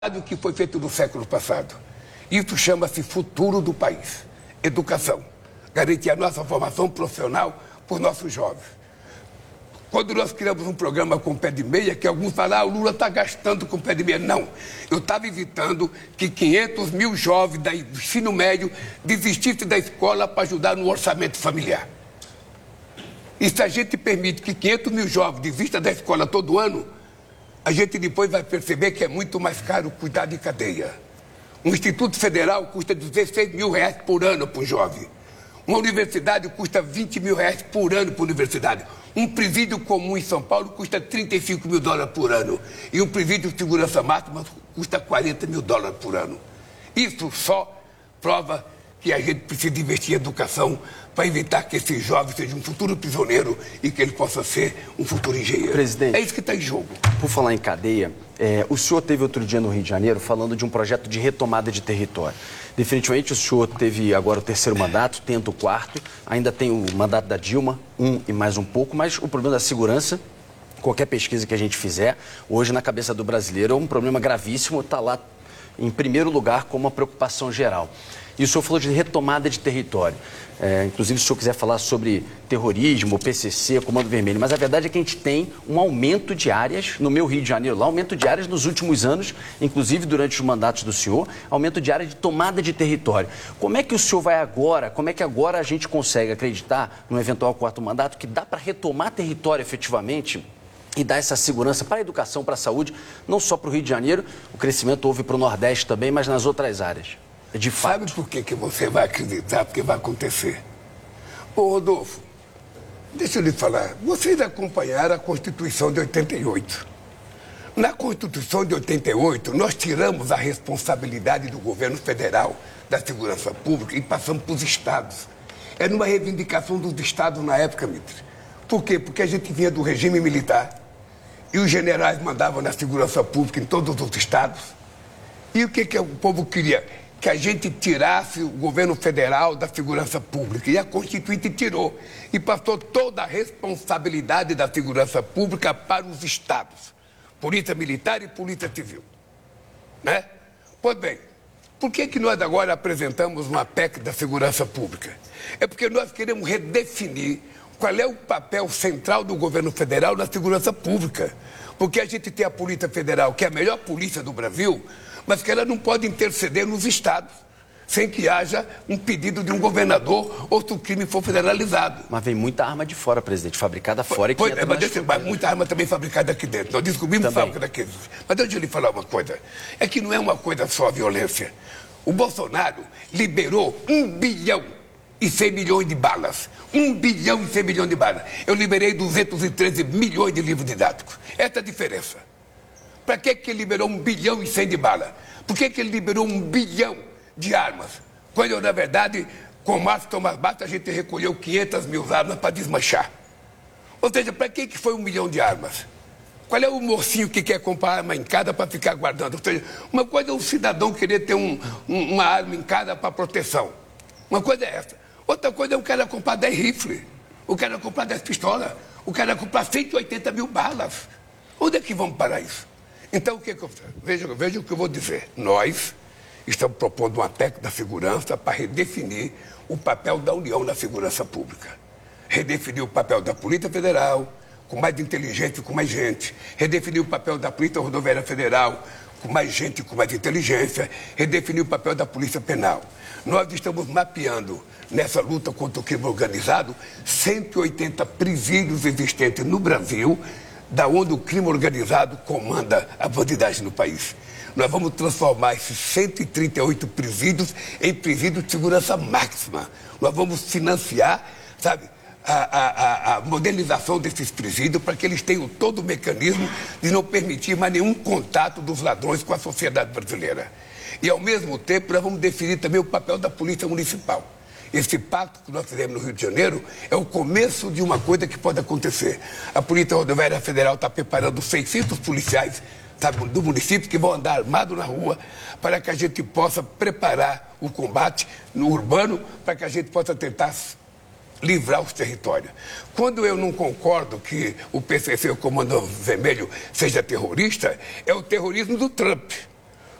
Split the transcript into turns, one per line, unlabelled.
o que foi feito no século passado. Isso chama-se futuro do país. Educação. Garantir a nossa formação profissional por nossos jovens. Quando nós criamos um programa com pé de meia, que alguns falam, o Lula está gastando com pé de meia. Não. Eu estava evitando que 500 mil jovens do ensino médio desistissem da escola para ajudar no orçamento familiar. E se a gente permite que 500 mil jovens desistam da escola todo ano, a gente depois vai perceber que é muito mais caro cuidar de cadeia. Um instituto federal custa 16 mil reais por ano para um jovem. Uma universidade custa 20 mil reais por ano para a universidade. Um presídio comum em São Paulo custa 35 mil dólares por ano. E um presídio de segurança máxima custa 40 mil dólares por ano. Isso só prova que a gente precisa investir em educação para evitar que esse jovem seja um futuro prisioneiro e que ele possa ser um futuro engenheiro.
Presidente,
é isso que está em jogo.
Por falar em cadeia, o senhor teve outro dia no Rio de Janeiro falando de um projeto de retomada de território. Definitivamente o senhor teve agora o 3º mandato, tenta o 4º, ainda tem o mandato da Dilma, e mais um pouco, mas o problema da segurança, qualquer pesquisa que a gente fizer, hoje na cabeça do brasileiro é um problema gravíssimo, está lá em primeiro lugar como uma preocupação geral. E o senhor falou de retomada de território. Inclusive, se o senhor quiser falar sobre terrorismo, PCC, Comando Vermelho. Mas a verdade é que a gente tem um aumento de áreas no meu Rio de Janeiro, lá, aumento de áreas nos últimos anos, inclusive durante os mandatos do senhor, aumento de área de tomada de território. Como é que o senhor vai agora, como é que agora a gente consegue acreditar, no eventual 4º mandato, que dá para retomar território efetivamente e dar essa segurança para a educação, para a saúde, não só para o Rio de Janeiro, o crescimento houve para o Nordeste também, mas nas outras áreas? De fato.
Sabe por que você vai acreditar? Porque vai acontecer. Ô, Rodolfo, deixa eu lhe falar. Vocês acompanharam a Constituição de 88. Na Constituição de 88, nós tiramos a responsabilidade do governo federal da segurança pública e passamos para os estados. Era uma reivindicação dos estados na época, Mitre. Por quê? Porque a gente vinha do regime militar e os generais mandavam na segurança pública em todos os estados. E o que o povo queria? Que a gente tirasse o governo federal da segurança pública. E a Constituinte tirou. E passou toda a responsabilidade da segurança pública para os estados. Polícia Militar e Polícia Civil. Né? Pois bem, por que nós agora apresentamos uma PEC da segurança pública? É porque nós queremos redefinir qual é o papel central do governo federal na segurança pública. Porque a gente tem a Polícia Federal, que é a melhor polícia do Brasil, mas que ela não pode interceder nos estados, sem que haja um pedido de um governador ou se o crime for federalizado.
Mas vem muita arma de fora, presidente, fabricada fora e que entra
mas muita arma também fabricada aqui dentro. Nós descobrimos fábrica daqueles. Mas deixa eu lhe falar uma coisa. É que não é uma coisa só a violência. O Bolsonaro liberou 1 bilhão e 100 milhões de balas. 1 bilhão e 100 milhões de balas. Eu liberei 213 milhões de livros didáticos. Essa é a diferença. Para que ele liberou 1 bilhão e 100 de bala? Por que ele liberou 1 bilhão de armas? Quando, na verdade, com o Márcio Tomás Bastos, a gente recolheu 500 mil armas para desmanchar. Ou seja, para que foi 1 milhão de armas? Qual é o mocinho que quer comprar arma em casa para ficar guardando? Ou seja, uma coisa é um cidadão querer ter uma arma em casa para proteção. Uma coisa é essa. Outra coisa é o cara comprar 10 rifles, o cara comprar 10 pistolas, o cara comprar 180 mil balas. Onde é que vamos parar isso? Então, o que eu veja o que eu vou dizer. Nós estamos propondo uma PEC da segurança para redefinir o papel da União na segurança pública. Redefinir o papel da Polícia Federal, com mais inteligência e com mais gente. Redefinir o papel da Polícia Rodoviária Federal, com mais gente e com mais inteligência. Redefinir o papel da Polícia Penal. Nós estamos mapeando, nessa luta contra o crime organizado, 180 presídios existentes no Brasil, da onde o crime organizado comanda a bandidagem no país. Nós vamos transformar esses 138 presídios em presídios de segurança máxima. Nós vamos financiar, sabe, a modernização desses presídios para que eles tenham todo o mecanismo de não permitir mais nenhum contato dos ladrões com a sociedade brasileira. E, ao mesmo tempo, nós vamos definir também o papel da Polícia Municipal. Esse pacto que nós fizemos no Rio de Janeiro é o começo de uma coisa que pode acontecer. A Polícia Rodoviária Federal está preparando 600 policiais, sabe, do município que vão andar armados na rua para que a gente possa preparar o combate no urbano, para que a gente possa tentar livrar os territórios. Quando eu não concordo que o PCC, o Comando Vermelho, seja terrorista, é o terrorismo do Trump.